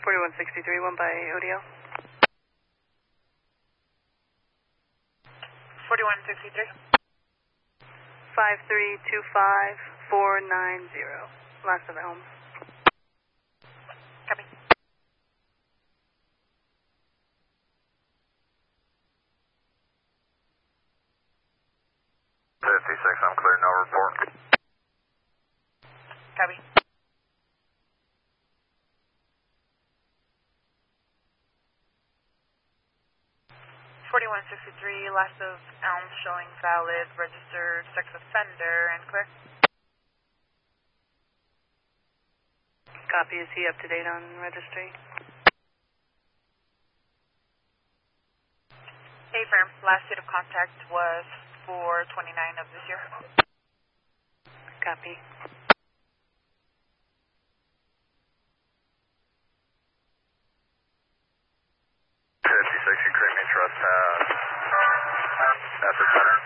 4163, one by ODL. 4163. 5325490. Last of the homes. Copy. 56, I'm clear, no report. Copy. 4163, last of Elm showing valid, registered sex offender, and clear. Copy. Is he up to date on registry? Affirm. Last date of contact was 4/29 of this year. Copy. 56, you create me trespass. Effort center.